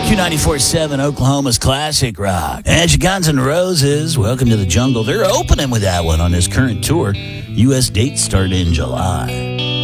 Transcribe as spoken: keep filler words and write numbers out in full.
Q ninety-four point seven, Oklahoma's classic rock. And your Guns N' Roses, Welcome to the Jungle. They're opening with that one on this current tour. U S dates start in July.